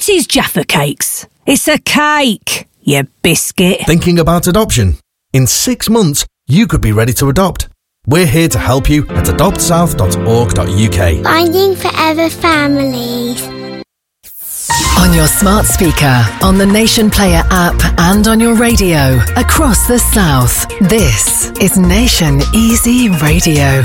What is Jaffa Cakes? It's a cake, you biscuit. Thinking about adoption? In 6 months, you could be ready to adopt. We're here to help you at adoptsouth.org.uk. Finding Forever Families. On your smart speaker, on the Nation Player app and on your radio across the South. This is Nation Easy Radio.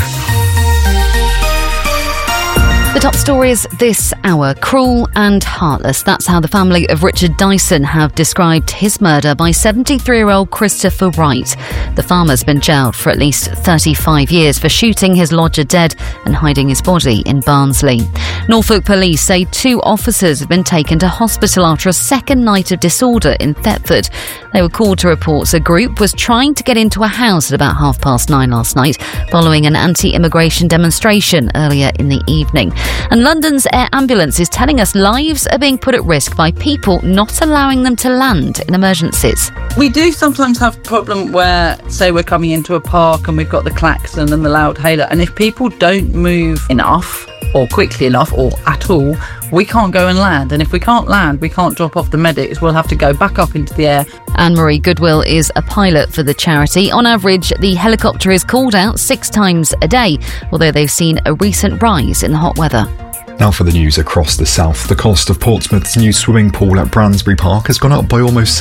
The top stories this hour. Cruel and heartless. That's how the family of Richard Dyson have described his murder by 73-year-old Christopher Wright. The farmer's been jailed for at least 35 years for shooting his lodger dead and hiding his body in Barnsley. Norfolk police say 2 officers have been taken to hospital after a second night of disorder in Thetford. They were called to reports a group was trying to get into a house at about 9:30 last night following an anti-immigration demonstration earlier in the evening. And London's air ambulance is telling us lives are being put at risk by people not allowing them to land in emergencies. We do sometimes have a problem where, say, we're coming into a park and we've got the klaxon and the loud hailer, and if people don't move enough or quickly enough or at all, we can't go and land. And if we can't land, we can't drop off the medics. We'll have to go back up into the air. Anne-Marie Goodwill is a pilot for the charity. On average, the helicopter is called out 6 times a day, although they've seen a recent rise in the hot weather. Now for the news across the south. The cost of Portsmouth's new swimming pool at Bransbury Park has gone up by almost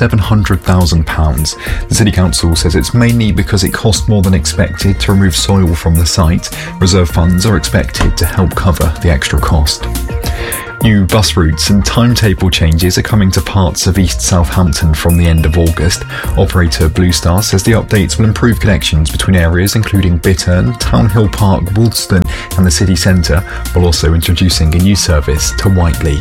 £700,000. The City Council says it's mainly because it cost more than expected to remove soil from the site. Reserve funds are expected to help cover the extra cost. New bus routes and timetable changes are coming to parts of East Southampton from the end of August. Operator Blue Star says the updates will improve connections between areas including Bitterne, Town Hill Park, Wolston and the city centre, while also introducing a new service to Whiteley.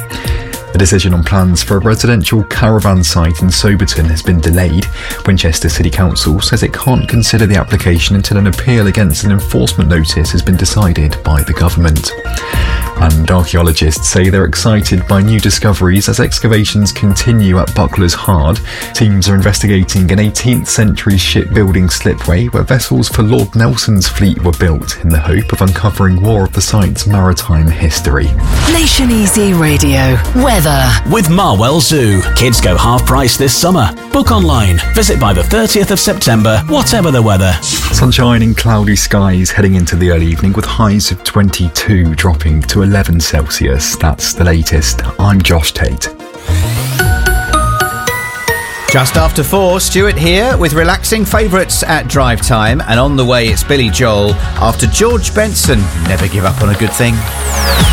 The decision on plans for a residential caravan site in Soberton has been delayed. Winchester City Council says it can't consider the application until an appeal against an enforcement notice has been decided by the government. And archaeologists say they're excited by new discoveries as excavations continue at Buckler's Hard. Teams are investigating an 18th century shipbuilding slipway where vessels for Lord Nelson's fleet were built in the hope of uncovering more of the site's maritime history. Nation Easy Radio. Weather. With Marwell Zoo. Kids go half price this summer. Book online. Visit by the 30th of September, whatever the weather. Sunshine and cloudy skies heading into the early evening with highs of 22 dropping to 11 Celsius. That's the latest. I'm Josh Tate. Just after 4, Stuart here with relaxing favourites at drive time, and on the way it's Billy Joel after George Benson. Never give up on a good thing.